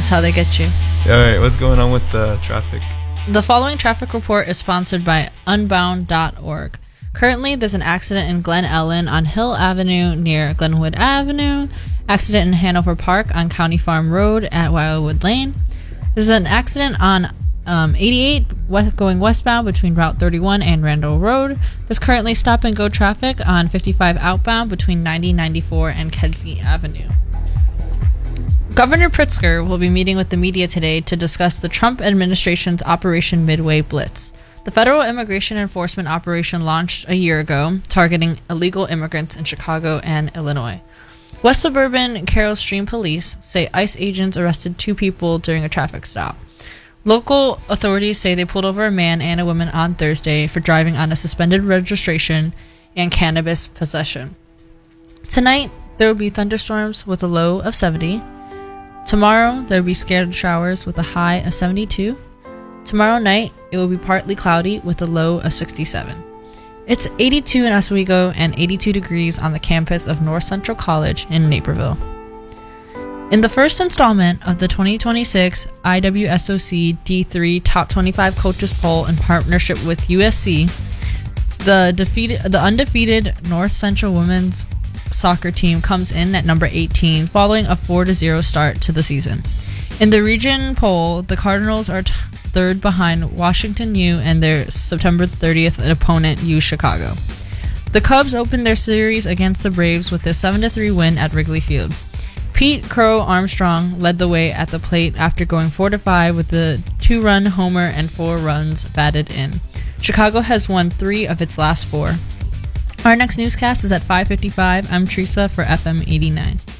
how they get you. All right, what's going on with the traffic? The following traffic report is sponsored by Unbound.org. Currently, there's an accident in Glen Ellen on Hill Avenue near Glenwood Avenue. Accident in Hanover Park on County Farm Road at Wildwood Lane. There's an accident on 88 going westbound between Route 31 and Randall Road. There's currently stop and go traffic on 55 outbound between 9094 and Kedzie Avenue. Governor Pritzker will be meeting with the media today to discuss the Trump administration's Operation Midway Blitz. The federal immigration enforcement operation launched a year ago, targeting illegal immigrants in Chicago and Illinois. West Suburban Carroll Stream Police say ICE agents arrested 2 people during a traffic stop. Local authorities say they pulled over a man and a woman on Thursday for driving on a suspended registration and cannabis possession. Tonight, there will be thunderstorms with a low of 70. Tomorrow, there will be scattered showers with a high of 72. Tomorrow night, it will be partly cloudy with a low of 67. It's 82 in Oswego and 82 degrees on the campus of North Central College in Naperville. In the first installment of the 2026 IWSOC D3 Top 25 Coaches Poll in partnership with USC, the undefeated North Central women's soccer team comes in at number 18 following a 4-0 start to the season. In the region poll, the Cardinals are third behind Washington U and their September 30th opponent U Chicago. The Cubs opened their series against the Braves with a 7-3 win at Wrigley Field. Pete Crow Armstrong led the way at the plate after going 4-5 with a 2-run homer and 4 runs batted in. Chicago has won 3 of its last 4. Our next newscast is at 5:55. I'm Teresa for FM 89.